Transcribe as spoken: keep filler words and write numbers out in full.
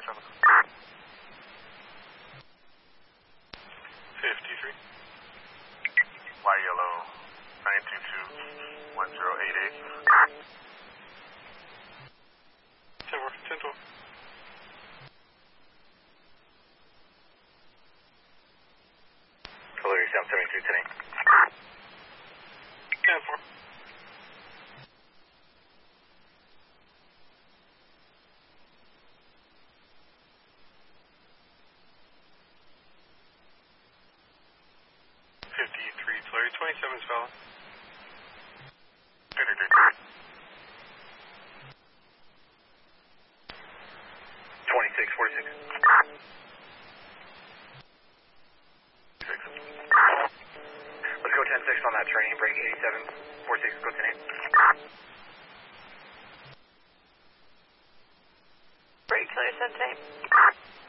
fifty-three. Y yellow nine two two one zero eight eight. ten four, ten twelve. Color seven seventy-two ten eight. ten four. fifty-three, Tulare twenty-seven, Fallon. twenty-six forty-six. Let's go ten six on that train, break eighty-seven forty-six, go ten eight. Break, Tulare seven ten eight.